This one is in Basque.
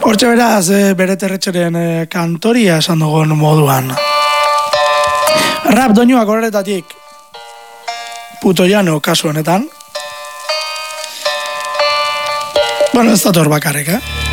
Hortxe beraz, bere terretxeren kantoria esan dugun moduan. Rap doinuak horretatik Puto Llano kasu honetan. Bueno, ez dator bakarrik,